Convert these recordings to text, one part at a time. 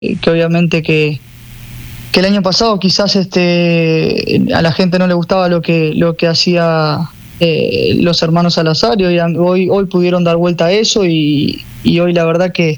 que obviamente que el año pasado quizás a la gente no le gustaba lo que hacía los hermanos Salazar, y hoy pudieron dar vuelta a eso, y hoy la verdad que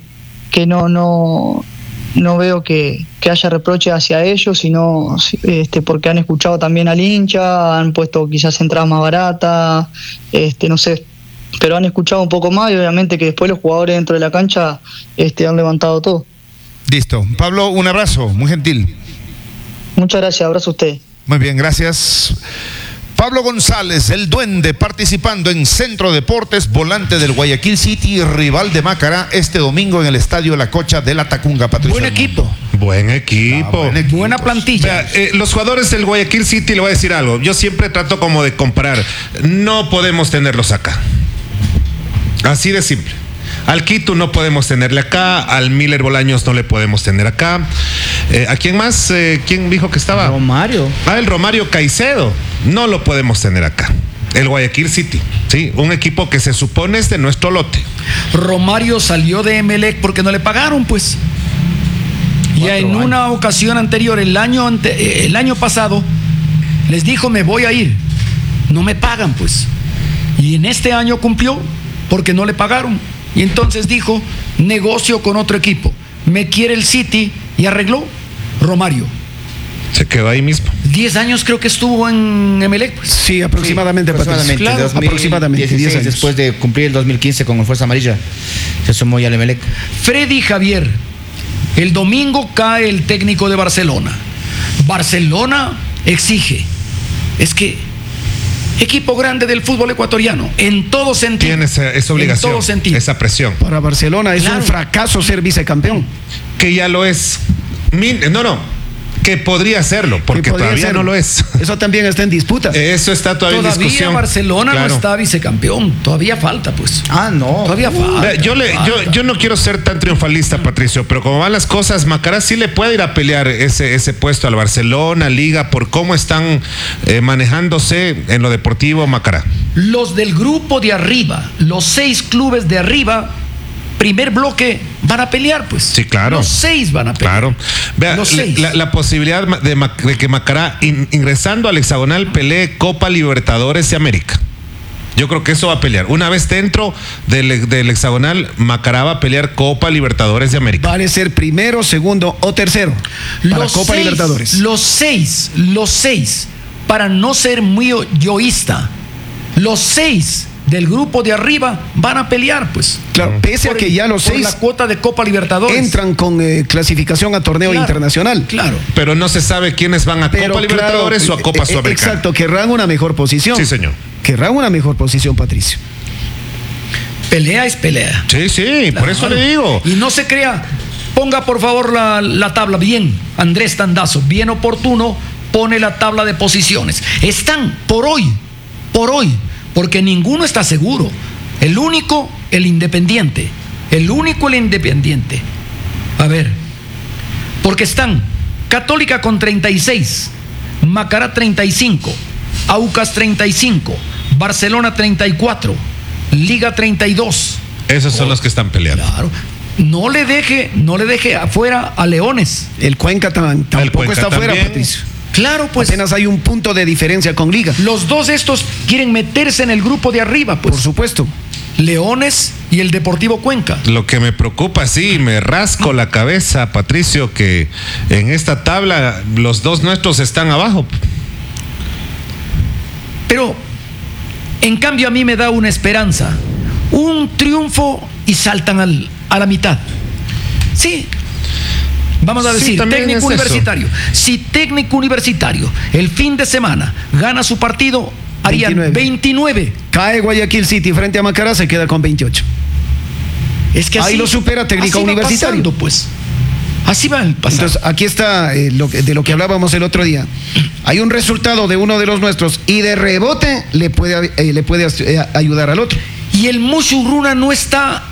no veo que haya reproche hacia ellos, sino porque han escuchado también al hincha, han puesto quizás entradas más baratas, no sé, pero han escuchado un poco más, y obviamente que después los jugadores dentro de la cancha han levantado todo. Listo. Pablo, un abrazo, muy gentil. Muchas gracias, abrazo a usted. Muy bien, gracias. Pablo González, el Duende, participando en Centro Deportes, volante del Guayaquil City, rival de Macará este domingo en el Estadio La Cocha de la Tacunga. Patricio. Buen equipo. Buen equipo. Buena plantilla. Los jugadores del Guayaquil City, le voy a decir algo. Yo siempre trato como de comparar. No podemos tenerlos acá. Así de simple. Al Quito no podemos tenerle acá, al Miller Bolaños no le podemos tener acá. ¿A quién más? ¿Quién dijo que estaba? Romario. El Romario Caicedo. No lo podemos tener acá. El Guayaquil City, ¿sí? Un equipo que se supone es de nuestro lote. Romario salió de Emelec porque no le pagaron, pues. Ya en una ocasión anterior, el año pasado, les dijo: me voy a ir. No me pagan, pues. Y en este año cumplió porque no le pagaron. Y entonces dijo: negocio con otro equipo. Me quiere el City, y arregló. Romario se quedó ahí mismo. 10 años creo que estuvo en Emelec, pues. Sí, aproximadamente. Claro, aproximadamente 10 años. Después de cumplir el 2015 con el Fuerza Amarilla, se sumó ya al Emelec. Freddy Javier, el domingo cae el técnico de Barcelona. Barcelona exige. Es que equipo grande del fútbol ecuatoriano, en todo sentido. Tiene esa obligación, en todo sentido. esa presión. Para Barcelona es un fracaso ser vicecampeón. Que ya lo es. Que podría serlo, porque todavía no lo es. Eso también está en disputa. Eso está todavía en discusión. Todavía Barcelona no está vicecampeón. Todavía falta, pues. No. Todavía falta. Yo no quiero ser tan triunfalista, Patricio, pero como van las cosas, Macará sí le puede ir a pelear ese puesto al Barcelona, Liga, por cómo están manejándose en lo deportivo, Macará. Los del grupo de arriba, los 6 clubes de arriba, primer bloque, van a pelear, pues. Sí, claro. Los 6 van a pelear. Claro. Vea, los 6. La posibilidad de que Macará, ingresando al hexagonal, pelee Copa Libertadores de América. Yo creo que eso va a pelear. Una vez dentro del hexagonal, Macará va a pelear Copa Libertadores de América. Vale ser primero, segundo o tercero para Copa Libertadores. Los seis, para no ser muy yoísta, los 6 del grupo de arriba van a pelear, pues. Claro, pese a que ya los 6 la cuota de Copa Libertadores entran con clasificación a torneo internacional. Claro. Pero no se sabe quiénes van a Copa Libertadores o a Copa Sudamericana. Exacto, querrán una mejor posición. Sí, señor. Querrán una mejor posición, Patricio. Pelea es pelea. Sí, claro. Por eso le digo. Y no se crea. Ponga por favor la tabla bien, Andrés Tandazo, bien oportuno, pone la tabla de posiciones. Están por hoy, porque ninguno está seguro. El único, el Independiente. A ver, porque están Católica con 36, Macará 35, Aucas 35, Barcelona 34, Liga 32. Esos son los que están peleando. Claro. No le deje afuera a Leones. El Cuenca tampoco está afuera, Patricio. Claro, pues. Apenas hay un punto de diferencia con Liga. Los dos estos quieren meterse en el grupo de arriba, pues. Por supuesto. Leones y el Deportivo Cuenca. Lo que me preocupa, sí, me rasco la cabeza, Patricio, que en esta tabla los dos nuestros están abajo. Pero, en cambio, a mí me da una esperanza. Un triunfo y saltan a la mitad. Sí. Vamos a decir, Técnico Universitario. Si Técnico Universitario el fin de semana gana su partido, harían 29. Cae Guayaquil City frente a Macará, se queda con 28. Es que ahí lo supera Técnico Universitario. Pasando, pues. Así va el pasado. Entonces, aquí está de lo que hablábamos el otro día. Hay un resultado de uno de los nuestros y de rebote le puede ayudar al otro. Y el Mushurruna no está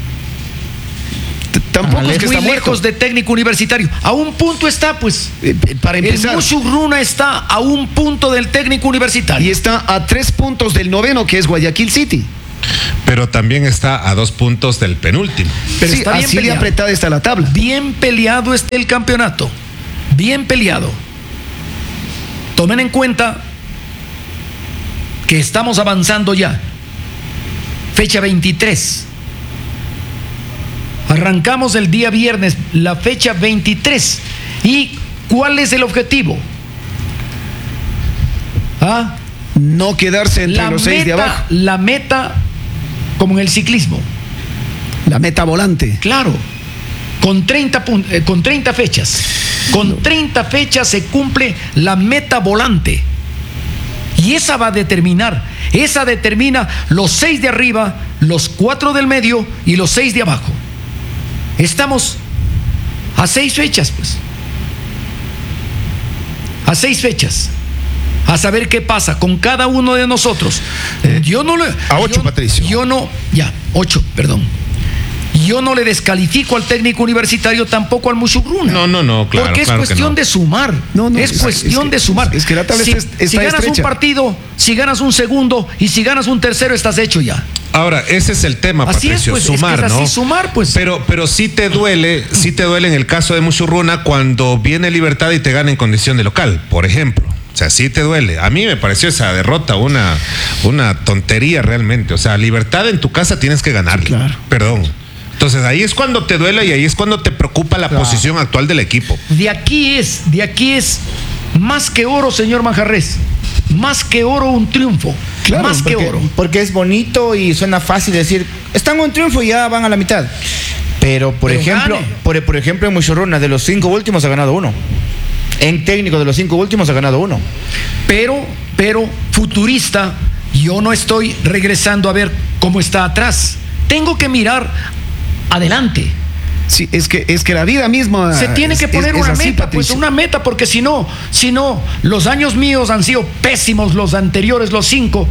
tampoco es que muy está lejos de Técnico Universitario. A un punto está, pues. Para empezar. El Mushurruna está a un punto del Técnico Universitario. Y está a 3 puntos del noveno, que es Guayaquil City. Pero también está a 2 puntos del penúltimo. Pero Sí, está bien así de peleado. apretada está la tabla. Bien peleado está el campeonato. Bien peleado. Tomen en cuenta que estamos avanzando ya. Fecha 23. Arrancamos el día viernes, la fecha 23. ¿Y cuál es el objetivo? ¿Ah? No quedarse entre los 6 de abajo. La meta, como en el ciclismo. La meta volante. Claro, con 30 fechas. Con 30 fechas se cumple la meta volante. Y esa va a determinar, esa determina los 6 de arriba, los 4 del medio y los 6 de abajo. Estamos a 6 fechas, pues. A 6 fechas. A saber qué pasa con cada uno de nosotros. Yo no le. A 8, Patricio. Yo no. Ya, 8, perdón. Yo no le descalifico al técnico universitario, tampoco al Mushugruna. No, claro. Porque es claro cuestión de sumar. Es cuestión de sumar. Es que la tabla está si ganas estrecha. un partido, si ganas un segundo y si ganas un tercero, estás hecho ya. Ahora, ese es el tema, Así es, Patricio, pues, sumar, es que es así, ¿no? sumar, pues. Pero sí te duele en el caso de Mushurruna cuando viene Libertad y te gana en condición de local, por ejemplo. O sea, sí te duele. A mí me pareció esa derrota una tontería realmente. O sea, Libertad en tu casa tienes que ganarle. Claro. Perdón. Entonces ahí es cuando te duele y ahí es cuando te preocupa la posición actual del equipo. De aquí es más que oro, señor Manjarres. Más que oro un triunfo. Claro, más que oro. Porque es bonito y suena fácil decir, están en un triunfo y ya van a la mitad. Pero, por ejemplo, en Mushurruna, de los 5 últimos ha ganado 1. En técnico, de los 5 últimos ha ganado 1. Pero futurista, yo no estoy regresando a ver cómo está atrás. Tengo que mirar adelante. Sí, es que la vida misma. Se tiene que poner una así, meta, pues Patricio. una meta, porque si no, los años míos han sido pésimos, los anteriores, los 5.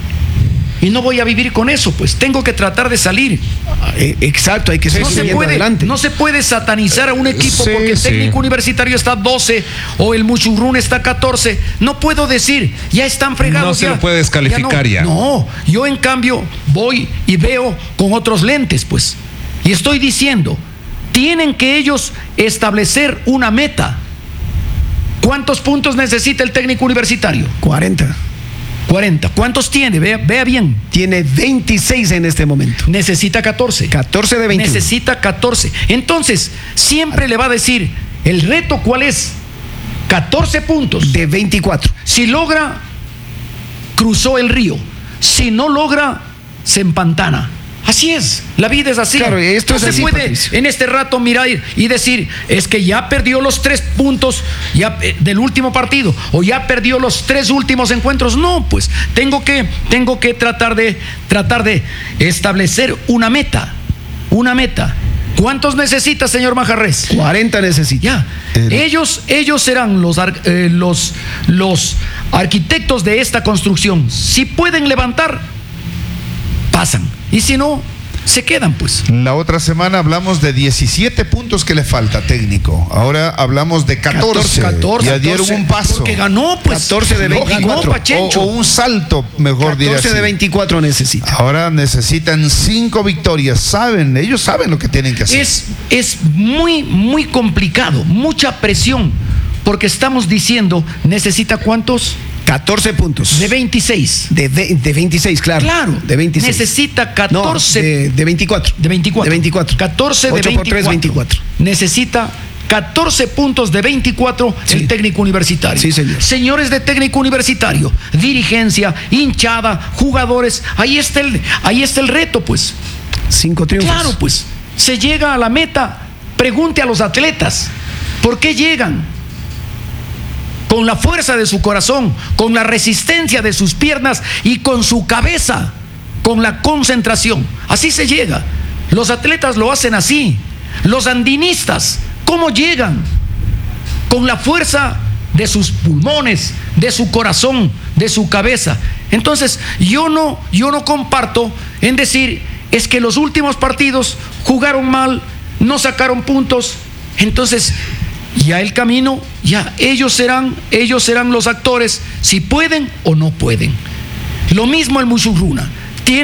Y no voy a vivir con eso, pues tengo que tratar de salir. Exacto, hay que seguir yendo adelante. No se puede satanizar a un equipo Sí, porque el sí. técnico universitario está 12 o el Mushurruna está 14. No puedo decir, ya están fregados. No se ya, lo puede descalificar ya. No, yo en cambio voy y veo con otros lentes, pues. Y estoy diciendo, tienen que ellos establecer una meta. ¿Cuántos puntos necesita el técnico universitario? 40. 40. ¿Cuántos tiene? Vea bien. Tiene 26 en este momento. Necesita 14. 14 de 21. Necesita 14. Entonces, siempre le va a decir, ¿el reto cuál es? 14 puntos. De 24. Si logra, cruzó el río. Si no logra, se empantana. Así es, la vida es así. Claro, esto no es se así, puede Patricio. en este rato mirar y decir, es que ya perdió los 3 puntos ya, del último partido, o ya perdió los 3 últimos encuentros. No, pues tengo que tratar de establecer una meta. Una meta. ¿Cuántos necesita, señor Manjarres? 40 necesita. Ya. Ellos serán los arquitectos de esta construcción. Si pueden levantar, pasan. Y si no, se quedan, pues. La otra semana hablamos de 17 puntos que le falta, técnico. Ahora hablamos de 14. 14, ya dieron un paso. Porque ganó, pues. 14 de 24. Ganó Pachencho. O un salto, mejor diría 14 así. de 24 necesita. Ahora necesitan 5 victorias. Ellos saben lo que tienen que hacer. Es muy, muy complicado. Mucha presión. Porque estamos diciendo, ¿necesita cuántos? 14 puntos. De 26. De 26, claro. Claro. De 26. Necesita 14. No, de 24. De 24. De 24. 14 de 8 por 24. 3, 24. Necesita 14 puntos de 24 Sí. el técnico universitario. Sí, señor. Señores de técnico universitario, dirigencia, hinchada, jugadores, ahí está el reto, pues. 5 triunfos. Claro, pues. Se llega a la meta. Pregunte a los atletas, ¿por qué llegan? Con la fuerza de su corazón, con la resistencia de sus piernas y con su cabeza, con la concentración. Así se llega. Los atletas lo hacen así. Los andinistas, ¿cómo llegan? Con la fuerza de sus pulmones, de su corazón, de su cabeza. Entonces, yo no comparto en decir, es que los últimos partidos jugaron mal, no sacaron puntos. Entonces, ya el camino, ya ellos serán los actores, si pueden o no pueden. Lo mismo el Mushurruna, tiene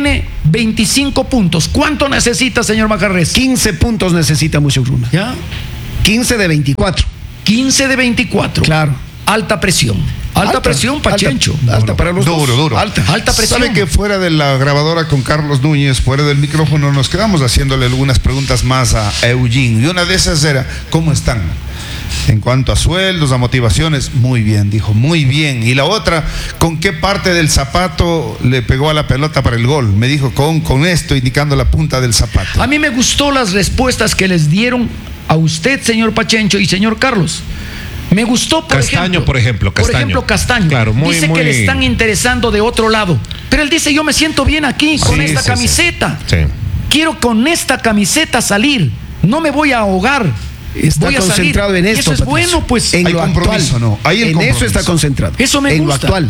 25 puntos. ¿Cuánto necesita, señor Macarrés? 15 puntos necesita Musurruna. ¿Ya? 15 de 24. 15 de 24. Claro. Alta presión. Alta presión, Pachencho. Alta para los dos. Duro. Alta presión. ¿Sabe que fuera de la grabadora con Carlos Núñez, fuera del micrófono, nos quedamos haciéndole algunas preguntas más a Eugene? Y una de esas era, ¿cómo están? En cuanto a sueldos, a motivaciones, muy bien, dijo, muy bien. Y la otra, ¿con qué parte del zapato le pegó a la pelota para el gol? Me dijo, con esto, indicando la punta del zapato. A mí me gustó las respuestas que les dieron a usted, señor Pachencho, y señor Carlos. Me gustó, Castaño. Por ejemplo, Castaño. Claro, dice que le están interesando de otro lado. Pero él dice, yo me siento bien aquí con esta camiseta. Sí. Quiero con esta camiseta salir. No me voy a ahogar. Está voy a concentrado salir. en esto. Eso es bueno, pues. En Hay lo compromiso, actual. ¿no? Hay el en compromiso. eso está concentrado. Eso me en gusta. lo actual.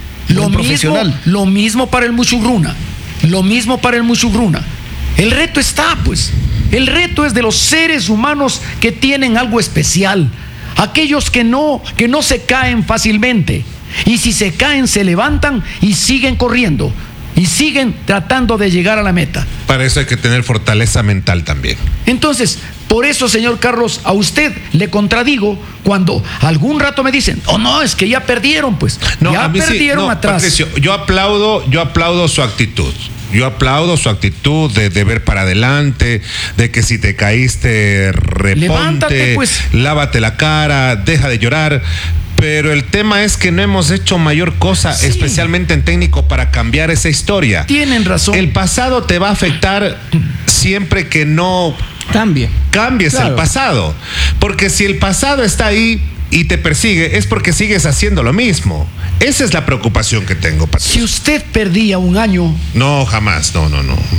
Lo mismo para el Musurruna. Lo mismo para el Musurruna. El reto está, pues. El reto es de los seres humanos que tienen algo especial. Aquellos que no se caen fácilmente. Y si se caen, se levantan y siguen corriendo. Y siguen tratando de llegar a la meta. Para eso hay que tener fortaleza mental también. Entonces, por eso, señor Carlos, a usted le contradigo cuando algún rato me dicen, oh no, es que ya perdieron, pues. No, ya a mí perdieron sí, no, atrás. Patricio, yo aplaudo su actitud. Yo aplaudo su actitud de ver para adelante, de que si te caíste, reponte, levántate, pues. Lávate la cara, deja de llorar. Pero el tema es que no hemos hecho mayor cosa, Sí. especialmente en técnico, para cambiar esa historia. Tienen razón. El pasado te va a afectar siempre que no cambies Claro. el pasado. Porque si el pasado está ahí y te persigue, es porque sigues haciendo lo mismo. Esa es la preocupación que tengo, Si Patricio. usted perdía un año, No, jamás, no.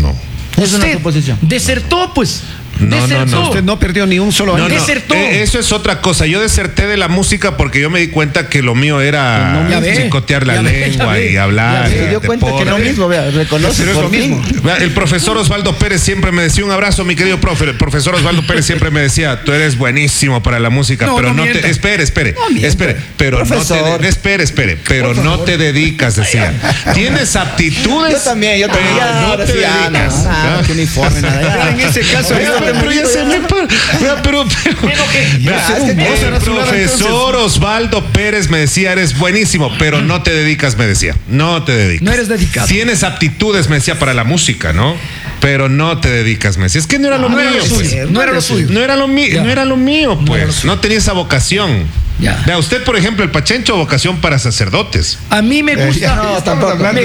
Es una usted suposición. desertó, pues. No, Desertó. Usted no perdió ni un solo año. Desertó. Eso es otra cosa. Yo deserté de la música porque yo me di cuenta que lo mío era Ya ve, chicotear la ya ve, lengua ya ve, y hablar. ya ve. Se dio cuenta que lo mismo, vea, reconoce Pero es por lo fin. mismo. Vea, el profesor Osvaldo Pérez siempre me decía, un abrazo, mi querido profe. El profesor Osvaldo Pérez siempre me decía, tú eres buenísimo para la música, No, pero no no te. mienta. Espere. Pero Profesor. pero no te dedicas, decía. Tienes aptitudes. Yo también. pero no Ahora te sí, dedicas. nada, qué uniforme, nada. Pero en ese caso, Pero ya se me pero Ya, es que vos el eras un lado, profesor Osvaldo Pérez me decía, eres buenísimo, pero no te dedicas, me decía. No te dedicas. No eres dedicado. Tienes aptitudes, me decía, para la música, ¿no? Pero no te dedicas, me decía. Es que no era lo mío, pues. No era lo suyo. No era lo mío, Ya. no era lo mío, No era lo pues. suyo. No tenía esa vocación. Ya. Vea, usted, por ejemplo, el Pachencho, vocación para sacerdotes. A mí me gusta, no, tampoco. me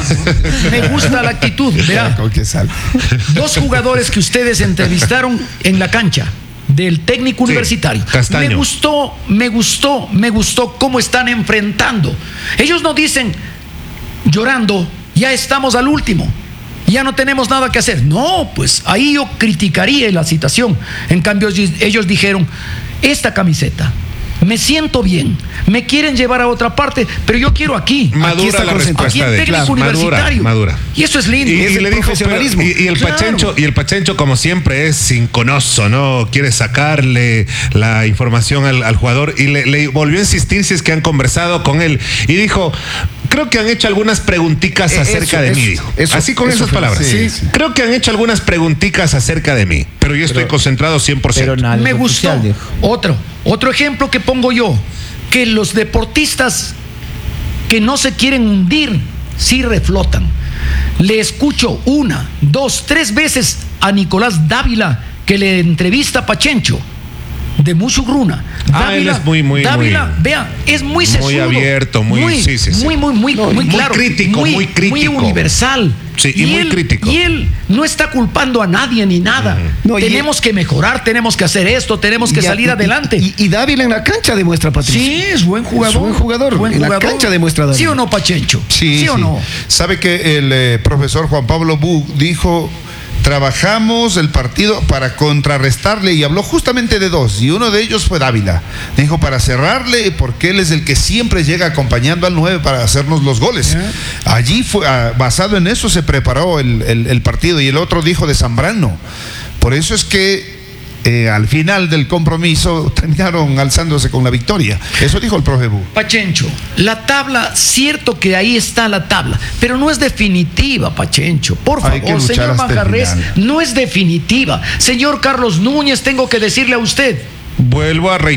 gusta la actitud. Verá, ¿Con qué sal? dos jugadores que ustedes entrevistaron en la cancha del técnico universitario. Castaño. Me gustó cómo están enfrentando. Ellos no dicen llorando, ya estamos al último, ya no tenemos nada que hacer. No, pues ahí yo criticaría la situación. En cambio, ellos dijeron, esta camiseta, me siento bien, me quieren llevar a otra parte, pero yo quiero aquí. Madura está la concentrado. Aquí respuesta en de técnico universitario. Madura. Y eso es lindo. Y Es el le dijo, profesionalismo. y el Claro. Pachencho, como siempre, es inconoso, ¿no? Quiere sacarle la información al jugador y le volvió a insistir si es que han conversado con él. Y dijo, creo que han hecho algunas preguntitas acerca de mí, dijo. Así con esas palabras. sí. Creo que han hecho algunas preguntitas acerca de mí, pero yo estoy concentrado 100%. Pero nada. Me es gustó. oficial, dijo. Otro ejemplo que pongo yo, que los deportistas que no se quieren hundir, sí reflotan. Le escucho 1, 2, 3 veces a Nicolás Dávila que le entrevista a Pachencho de Musurruna. Él es muy Dávila, vea, es muy sesudo, abierto, sí. muy claro, crítico, muy crítico. muy universal. Sí, y muy crítico. Y él no está culpando a nadie ni nada. No, y tenemos que mejorar, tenemos que hacer esto, tenemos que salir adelante. Y Dávila en la cancha demuestra, Patricio. Sí, es buen jugador. Es buen jugador. En la cancha demuestra Dávila. ¿Sí o no, Pachencho? ¿Sí o no? Sabe que el profesor Juan Pablo Bu dijo, trabajamos el partido para contrarrestarle, y habló justamente de dos, y uno de ellos fue Dávila. Dijo, para cerrarle, porque él es el que siempre llega acompañando al 9 para hacernos los goles. Allí fue, basado en eso se preparó el partido. Y el otro dijo de Zambrano. Por eso es que al final del compromiso terminaron alzándose con la victoria. Eso dijo el profe Bu. Pachencho, la tabla, cierto que ahí está la tabla, pero no es definitiva, Pachencho. Por Hay que favor, luchar señor hasta el Manjarres, final. no es definitiva. Señor Carlos Núñez, tengo que decirle a usted. Vuelvo a